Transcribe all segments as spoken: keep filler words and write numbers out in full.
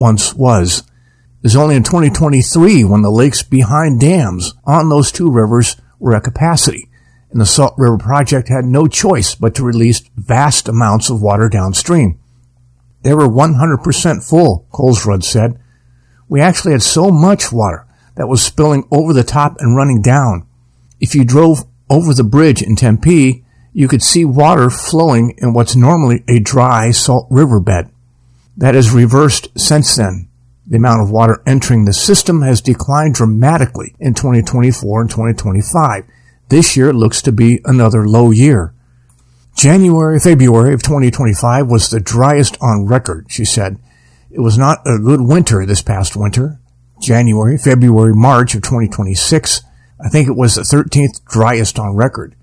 once was. It was only in twenty twenty-three when the lakes behind dams on those two rivers were at capacity, and the Salt River Project had no choice but to release vast amounts of water downstream. They were one hundred percent full, Colesrud said. We actually had so much water that was spilling over the top and running down. If you drove over the bridge in Tempe, you could see water flowing in what's normally a dry salt riverbed. That has reversed since then. The amount of water entering the system has declined dramatically in twenty twenty-four and twenty twenty-five. This year looks to be another low year. January, February of twenty twenty-five was the driest on record, she said. It was not a good winter this past winter. January, February, March of twenty twenty-six, I think it was the thirteenth driest on record.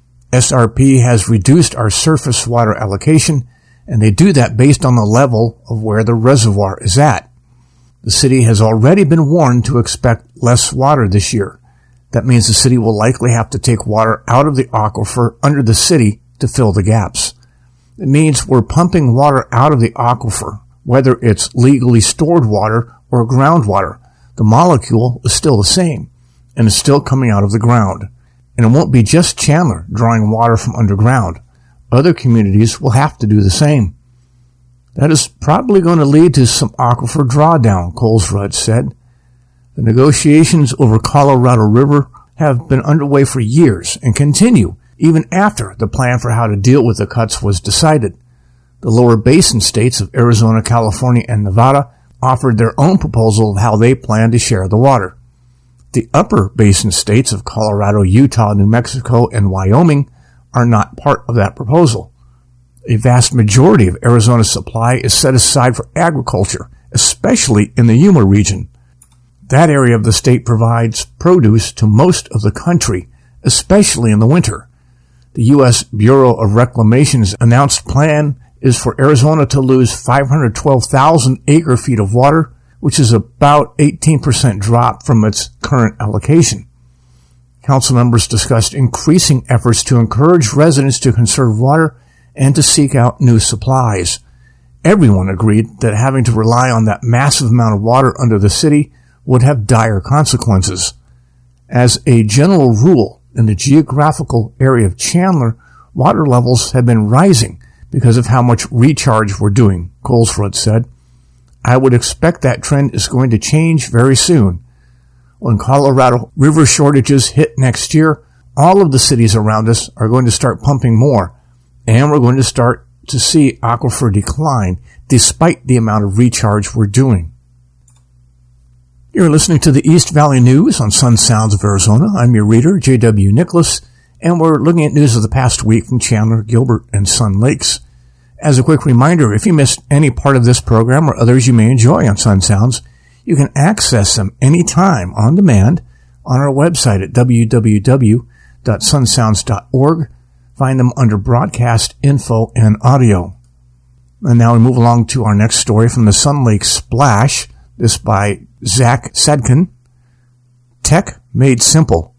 S R P has reduced our surface water allocation, and they do that based on the level of where the reservoir is at. The city has already been warned to expect less water this year. That means the city will likely have to take water out of the aquifer under the city to fill the gaps. It means we're pumping water out of the aquifer, whether it's legally stored water or groundwater. The molecule is still the same, and is still coming out of the ground. And it won't be just Chandler drawing water from underground. Other communities will have to do the same. That is probably going to lead to some aquifer drawdown, Colesrud said. The negotiations over Colorado River have been underway for years and continue even after the plan for how to deal with the cuts was decided. The lower basin states of Arizona, California, and Nevada offered their own proposal of how they plan to share the water. The upper basin states of Colorado, Utah, New Mexico, and Wyoming are not part of that proposal. A vast majority of Arizona's supply is set aside for agriculture, especially in the Yuma region. That area of the state provides produce to most of the country, especially in the winter. The U S Bureau of Reclamation's announced plan is for Arizona to lose five hundred twelve thousand acre-feet of water, which is about eighteen percent drop from its current allocation. Council members discussed increasing efforts to encourage residents to conserve water and to seek out new supplies. Everyone agreed that having to rely on that massive amount of water under the city would have dire consequences. As a general rule, in the geographical area of Chandler, water levels have been rising because of how much recharge we're doing, Colesrud said. I would expect that trend is going to change very soon. When Colorado River shortages hit next year, all of the cities around us are going to start pumping more, and we're going to start to see aquifer decline despite the amount of recharge we're doing. You're listening to the East Valley News on Sun Sounds of Arizona. I'm your reader, J W Nicholas, and we're looking at news of the past week from Chandler, Gilbert, and Sun Lakes. As a quick reminder, if you missed any part of this program or others you may enjoy on Sun Sounds, you can access them anytime on demand on our website at w w w dot sun sounds dot org. Find them under Broadcast, Info, and Audio. And now we move along to our next story from the Sun Lake Splash. This by Zach Sedkin. Tech Made Simple.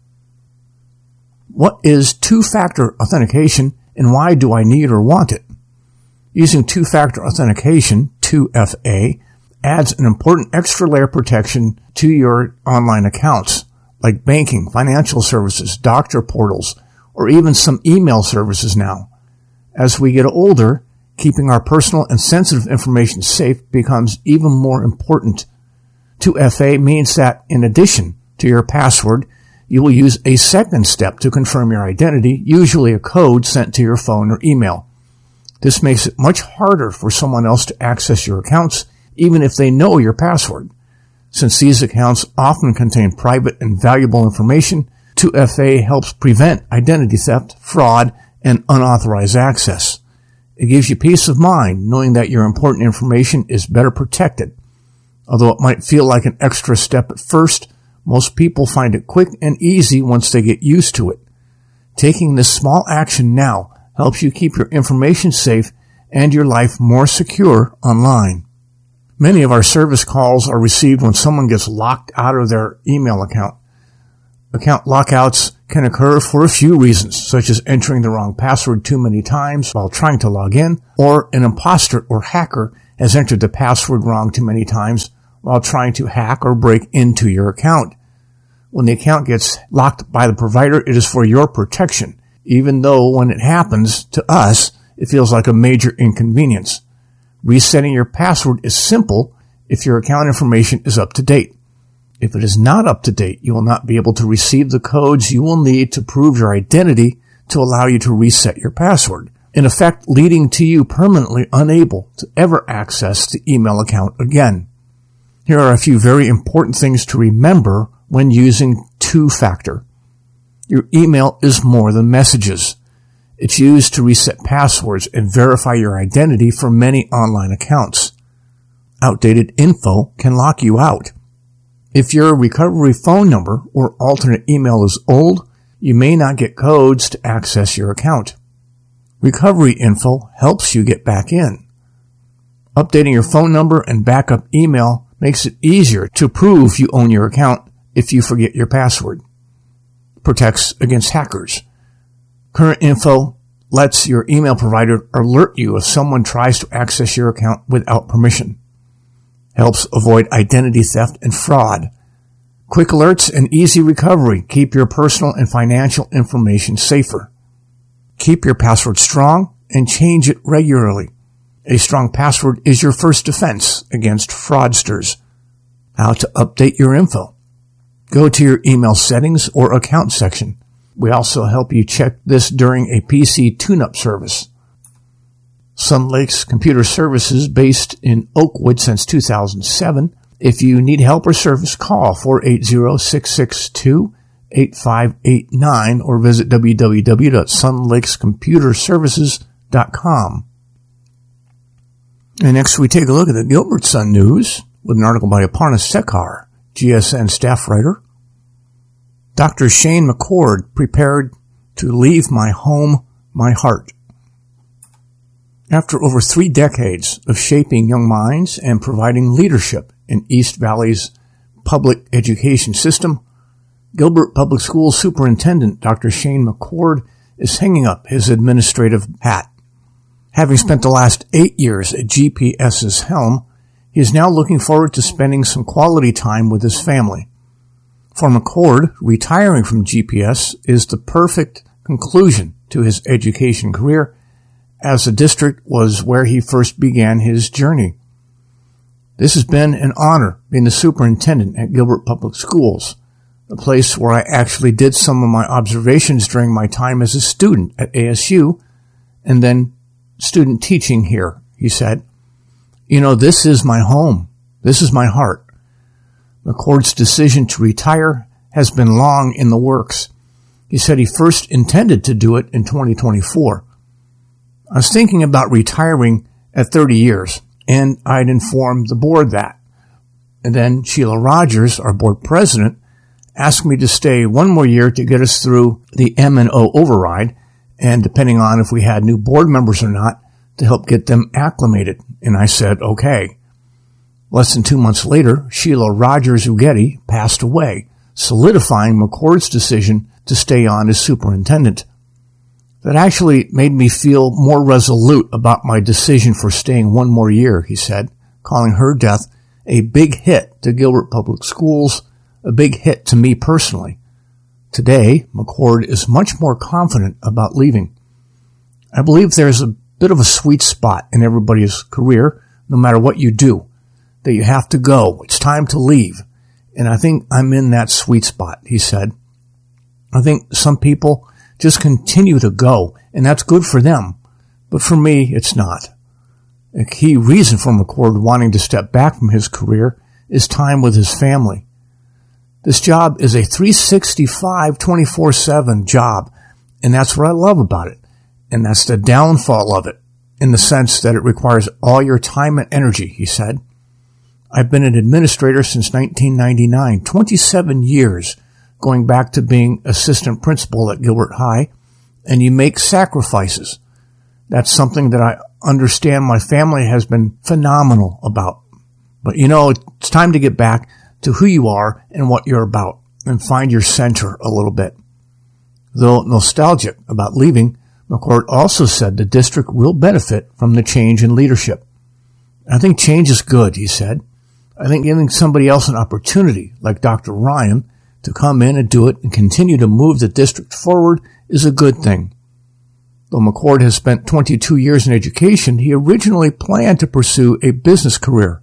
What is two-factor authentication, and why do I need or want it? Using two-factor authentication, two F A, adds an important extra layer of protection to your online accounts, like banking, financial services, doctor portals, or even some email services now. As we get older, keeping our personal and sensitive information safe becomes even more important. two F A means that, in addition to your password, you will use a second step to confirm your identity, usually a code sent to your phone or email. This makes it much harder for someone else to access your accounts, even if they know your password. Since these accounts often contain private and valuable information, two F A helps prevent identity theft, fraud, and unauthorized access. It gives you peace of mind knowing that your important information is better protected. Although it might feel like an extra step at first, most people find it quick and easy once they get used to it. Taking this small action now helps you keep your information safe and your life more secure online. Many of our service calls are received when someone gets locked out of their email account. Account lockouts can occur for a few reasons, such as entering the wrong password too many times while trying to log in, or an imposter or hacker has entered the password wrong too many times while trying to hack or break into your account. When the account gets locked by the provider, it is for your protection, even though when it happens to us, it feels like a major inconvenience. Resetting your password is simple if your account information is up to date. If it is not up to date, you will not be able to receive the codes you will need to prove your identity to allow you to reset your password, in effect leading to you permanently unable to ever access the email account again. Here are a few very important things to remember when using two-factor. Your email is more than messages. It's used to reset passwords and verify your identity for many online accounts. Outdated info can lock you out. If your recovery phone number or alternate email is old, you may not get codes to access your account. Recovery info helps you get back in. Updating your phone number and backup email makes it easier to prove you own your account if you forget your password. Protects against hackers. Current info lets your email provider alert you if someone tries to access your account without permission. Helps avoid identity theft and fraud. Quick alerts and easy recovery keep your personal and financial information safer. Keep your password strong and change it regularly. A strong password is your first defense against fraudsters. How to update your info. Go to your email settings or account section. We also help you check this during a P C tune-up service. Sun Lakes Computer Services, based in Oakwood since two thousand seven. If you need help or service, call four eight zero, six six two, eight five eight nine or visit w w w dot sun lakes computer services dot com. And next we take a look at the Gilbert Sun News with an article by Aparna Sekar, G S N staff writer. Doctor Shane McCord prepared to leave my home, my heart. After over three decades of shaping young minds and providing leadership in East Valley's public education system, Gilbert Public Schools Superintendent Doctor Shane McCord is hanging up his administrative hat. Having spent the last eight years at G P S's helm, he is now looking forward to spending some quality time with his family. For McCord, retiring from G P S is the perfect conclusion to his education career, as the district was where he first began his journey. This has been an honor being the superintendent at Gilbert Public Schools, the place where I actually did some of my observations during my time as a student at A S U and then student teaching here, he said. You know, this is my home. This is my heart. McCord's decision to retire has been long in the works. He said he first intended to do it in twenty twenty-four. I was thinking about retiring at thirty years, and I'd informed the board that. And then Sheila Rogers, our board president, asked me to stay one more year to get us through the M and O override, and depending on if we had new board members or not, to help get them acclimated. And I said, okay. Less than two months later, Sheila Rogers Ugeti passed away, solidifying McCord's decision to stay on as superintendent. That actually made me feel more resolute about my decision for staying one more year, he said, calling her death a big hit to Gilbert Public Schools, a big hit to me personally. Today, McCord is much more confident about leaving. I believe there's a bit of a sweet spot in everybody's career, no matter what you do, that you have to go. It's time to leave. And I think I'm in that sweet spot, he said. I think some people just continue to go, and that's good for them. But for me, it's not. A key reason for McCord wanting to step back from his career is time with his family. This job is a three sixty-five, twenty-four seven job, and that's what I love about it. And that's the downfall of it, in the sense that it requires all your time and energy, he said. I've been an administrator since nineteen ninety-nine, twenty-seven years, going back to being assistant principal at Gilbert High, and you make sacrifices. That's something that I understand my family has been phenomenal about. But you know, it's time to get back to who you are and what you're about, and find your center a little bit. Though nostalgic about leaving, McCord also said the district will benefit from the change in leadership. I think change is good, he said. I think giving somebody else an opportunity, like Doctor Ryan, to come in and do it and continue to move the district forward is a good thing. Though McCord has spent twenty-two years in education, he originally planned to pursue a business career.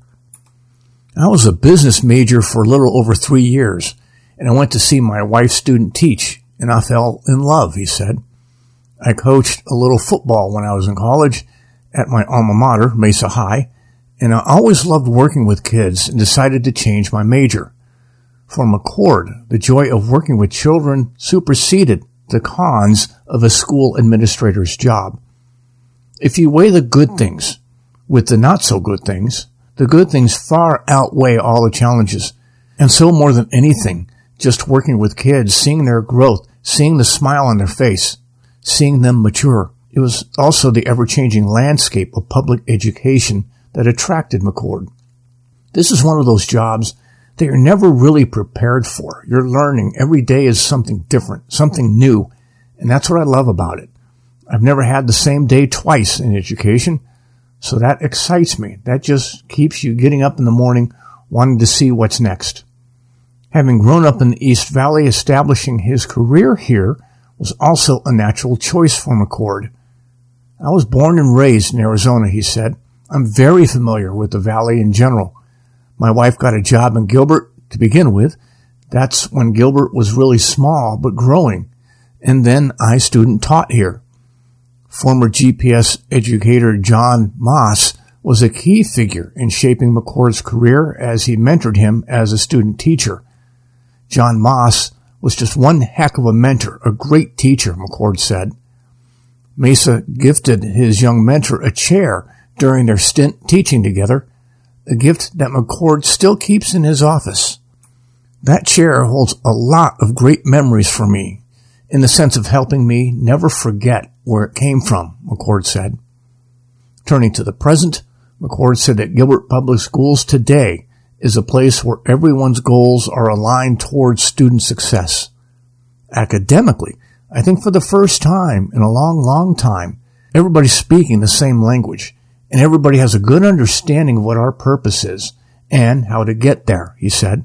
I was a business major for a little over three years, and I went to see my wife's student teach, and I fell in love, he said. I coached a little football when I was in college at my alma mater, Mesa High, and I always loved working with kids and decided to change my major. For McCord, the joy of working with children superseded the cons of a school administrator's job. If you weigh the good things with the not-so-good things, the good things far outweigh all the challenges. And so more than anything, just working with kids, seeing their growth, seeing the smile on their face, seeing them mature. It was also the ever-changing landscape of public education that attracted McCord. This is one of those jobs that you're never really prepared for. You're learning. Every day is something different, something new, and that's what I love about it. I've never had the same day twice in education, so that excites me. That just keeps you getting up in the morning wanting to see what's next. Having grown up in the East Valley, establishing his career here was also a natural choice for McCord. I was born and raised in Arizona, he said. I'm very familiar with the Valley in general. My wife got a job in Gilbert to begin with. That's when Gilbert was really small but growing. And then I student taught here. Former G P S educator John Moss was a key figure in shaping McCord's career as he mentored him as a student teacher. John Moss was just one heck of a mentor, a great teacher, McCord said. Mesa gifted his young mentor a chair during their stint teaching together, a gift that McCord still keeps in his office. That chair holds a lot of great memories for me, in the sense of helping me never forget where it came from, McCord said. Turning to the present, McCord said that Gilbert Public Schools today is a place where everyone's goals are aligned towards student success. Academically, I think for the first time in a long, long time, everybody's speaking the same language, and everybody has a good understanding of what our purpose is and how to get there, he said.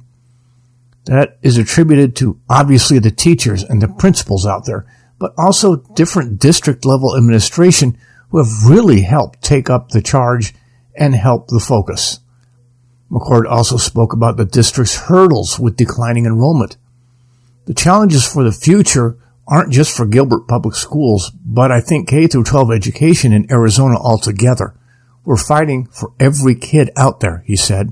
That is attributed to obviously the teachers and the principals out there, but also different district-level administration who have really helped take up the charge and help the focus. McCord also spoke about the district's hurdles with declining enrollment. The challenges for the future aren't just for Gilbert Public Schools, but I think K through twelve education in Arizona altogether. We're fighting for every kid out there, he said.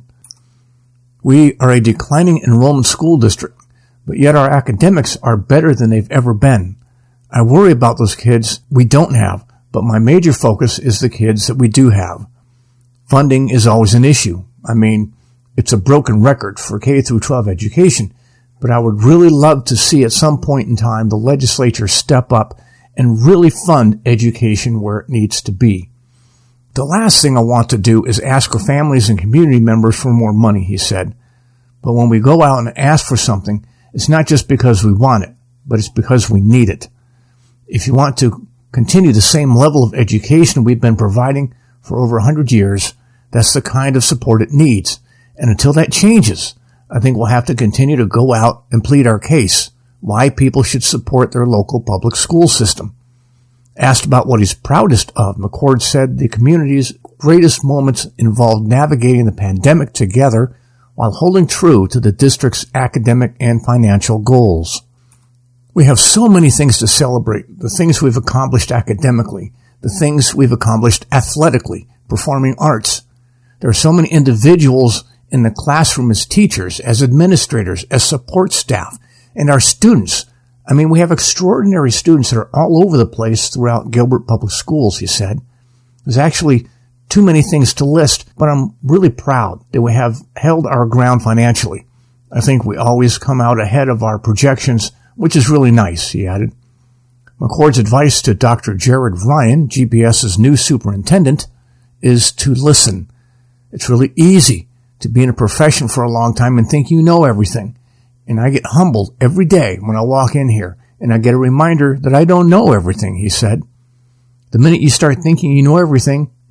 We are a declining enrollment school district, but yet our academics are better than they've ever been. I worry about those kids we don't have, but my major focus is the kids that we do have. Funding is always an issue. I mean, it's a broken record for K through twelve education, but I would really love to see at some point in time the legislature step up and really fund education where it needs to be. The last thing I want to do is ask our families and community members for more money, he said. But when we go out and ask for something, it's not just because we want it, but it's because we need it. If you want to continue the same level of education we've been providing for over one hundred years, that's the kind of support it needs. And until that changes, I think we'll have to continue to go out and plead our case, why people should support their local public school system. Asked about what he's proudest of, McCord said the community's greatest moments involved navigating the pandemic together while holding true to the district's academic and financial goals. We have so many things to celebrate, the things we've accomplished academically, the things we've accomplished athletically, performing arts. There are so many individuals in the classroom as teachers, as administrators, as support staff, and our students. I mean, we have extraordinary students that are all over the place throughout Gilbert Public Schools, he said. There's actually too many things to list, but I'm really proud that we have held our ground financially. I think we always come out ahead of our projections, which is really nice, he added. McCord's advice to Doctor Jared Ryan, G P S's new superintendent, is to listen. It's really easy to be in a profession for a long time and think you know everything. And I get humbled every day when I walk in here, and I get a reminder that I don't know everything, he said. The minute you start thinking you know everything,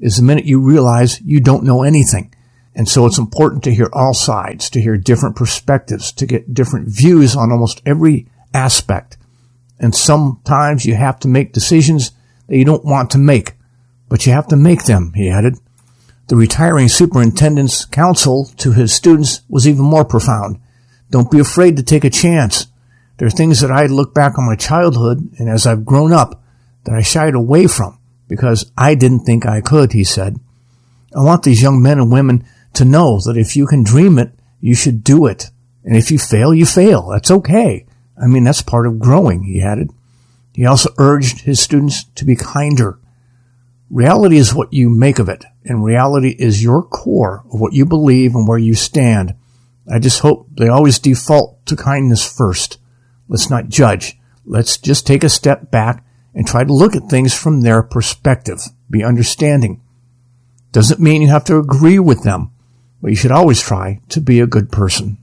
is the minute you realize you don't know anything. And so it's important to hear all sides, to hear different perspectives, to get different views on almost every aspect. And sometimes you have to make decisions that you don't want to make, but you have to make them, he added. The retiring superintendent's counsel to his students was even more profound. Don't be afraid to take a chance. There are things that I look back on my childhood and as I've grown up that I shied away from because I didn't think I could, he said. I want these young men and women to know that if you can dream it, you should do it. And if you fail, you fail. That's okay. I mean, that's part of growing, he added. He also urged his students to be kinder. Reality is what you make of it, and reality is your core of what you believe and where you stand. I just hope they always default to kindness first. Let's not judge. Let's just take a step back and try to look at things from their perspective. Be understanding. Doesn't mean you have to agree with them, but you should always try to be a good person.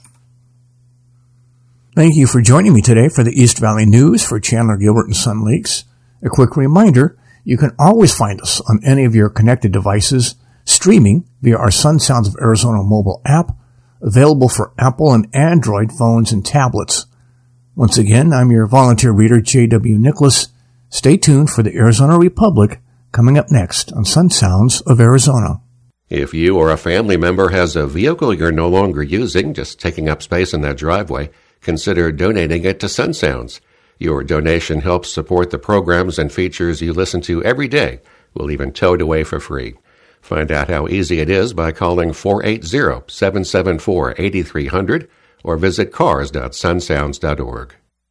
Thank you for joining me today for the East Valley News for Chandler, Gilbert, and Sun Lakes. A quick reminder, you can always find us on any of your connected devices, streaming via our Sun Sounds of Arizona mobile app, available for Apple and Android phones and tablets. Once again, I'm your volunteer reader, J W Nicholas. Stay tuned for the Arizona Republic coming up next on Sun Sounds of Arizona. If you or a family member has a vehicle you're no longer using, just taking up space in that driveway, consider donating it to Sun Sounds. Your donation helps support the programs and features you listen to every day. We'll even tow it away for free. Find out how easy it is by calling four eight zero, seven seven four, eight three zero zero or visit cars dot sun sounds dot org.